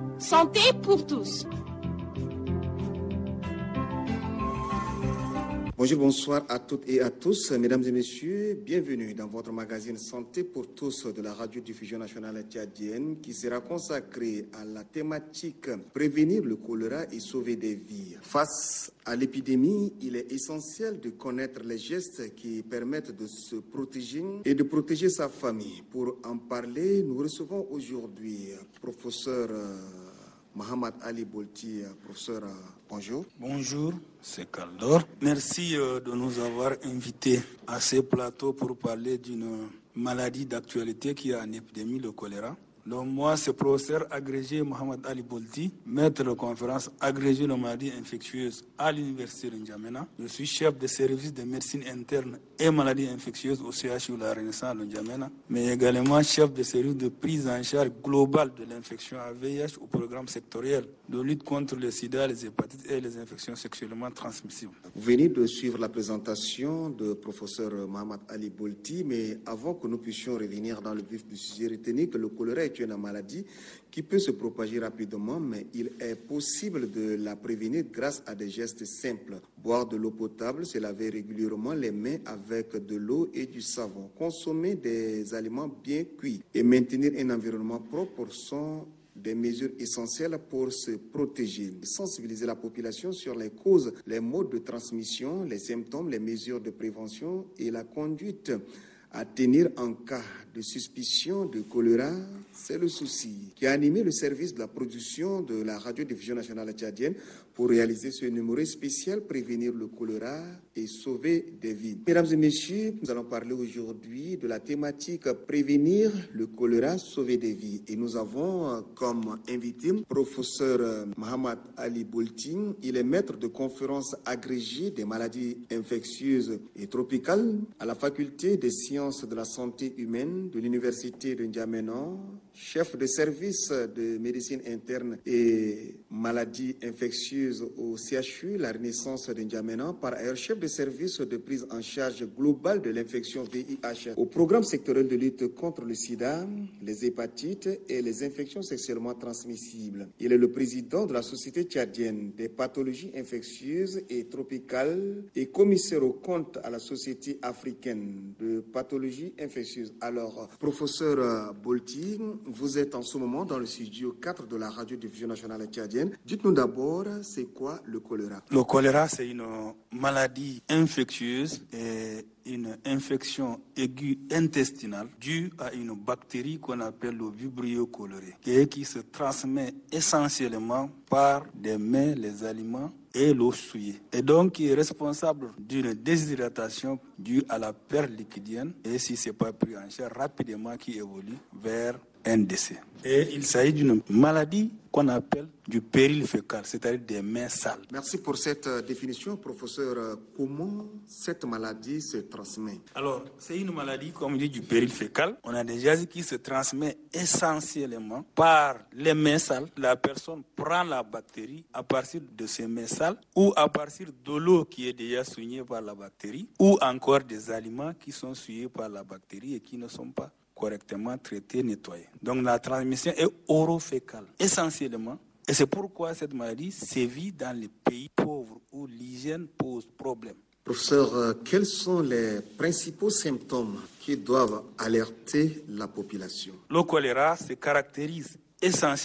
Santé pour tous. Bonjour, bonsoir à toutes et à tous. Mesdames et messieurs, bienvenue dans votre magazine Santé pour tous de la radiodiffusion nationale tchadienne qui sera consacré à la thématique prévenir le choléra et sauver des vies. Face à l'épidémie, il est essentiel de connaître les gestes qui permettent de se protéger et de protéger sa famille. Pour en parler, nous recevons aujourd'hui professeur Mohamed Ali Bolti. Professeur, bonjour. Bonjour, c'est Kaldor. Merci de nous avoir invités à ce plateau pour parler d'une maladie d'actualité qui est en épidémie, le choléra. Donc moi, c'est professeur agrégé Mohamed Ali Bolti, maître de conférence agrégé de maladies infectieuses à l'université de N'Djamena. Je suis chef de service de médecine interne et maladies infectieuses au CHU La Renaissance de N'Djamena, mais également chef de service de prise en charge globale de l'infection à VIH au programme sectoriel de lutte contre le sida, les hépatites et les infections sexuellement transmissibles. Vous venez de suivre la présentation de professeur Mohamed Ali Bolti, mais avant que nous puissions revenir dans le vif du sujet, retenez que le choléra est une maladie qui peut se propager rapidement, mais il est possible de la prévenir grâce à des gestes simples. Boire de l'eau potable, se laver régulièrement les mains avec de l'eau et du savon, consommer des aliments bien cuits et maintenir un environnement propre sont des mesures essentielles pour se protéger. Sensibiliser la population sur les causes, les modes de transmission, les symptômes, les mesures de prévention et la conduite à tenir en cas de suspicion de choléra, c'est le souci qui a animé le service de la production de la radiodiffusion nationale tchadienne pour réaliser ce numéro spécial Prévenir le choléra et sauver des vies. Mesdames et messieurs, nous allons parler aujourd'hui de la thématique Prévenir le choléra, sauver des vies. Et nous avons comme invité professeur Mohamed Ali Bolti. Il est maître de conférences agrégé des maladies infectieuses et tropicales à la faculté des sciences de la santé humaine de l'université de N'Djamena, chef de service de médecine interne et maladies infectieuses au CHU, la Renaissance de N'Djamena, par ailleurs chef de service de prise en charge globale de l'infection VIH au programme sectoriel de lutte contre le sida, les hépatites et les infections sexuellement transmissibles. Il est le président de la Société tchadienne des pathologies infectieuses et tropicales et commissaire aux comptes à la Société africaine de pathologie infectieuse. Alors, professeur Bolti, vous êtes en ce moment dans le studio 4 de la radiodiffusion nationale tchadienne. Dites-nous d'abord, c'est quoi le choléra? Le choléra, c'est une maladie infectieuse et une infection aiguë intestinale due à une bactérie qu'on appelle le Vibrio cholerae et qui se transmet essentiellement par des mains, les aliments et l'eau souillée. Et donc, qui est responsable d'une déshydratation due à la perte liquidienne et si ce n'est pas pris en charge rapidement qui évolue vers un décès. Et il s'agit d'une maladie qu'on appelle du péril fécal, c'est-à-dire des mains sales. Merci pour cette définition, professeur. Comment cette maladie se transmet? Alors, c'est une maladie, comme on dit, du péril fécal. On a déjà dit qu'il se transmet essentiellement par les mains sales. La personne prend la bactérie à partir de ses mains sales ou à partir de l'eau qui est déjà souillée par la bactérie ou encore des aliments qui sont souillés par la bactérie et qui ne sont pas correctement traités, nettoyés. Donc la transmission est orofécale, essentiellement. Et c'est pourquoi cette maladie sévit dans les pays pauvres où l'hygiène pose problème. Professeur, quels sont les principaux symptômes qui doivent alerter la population? Le choléra se caractérise essentiellement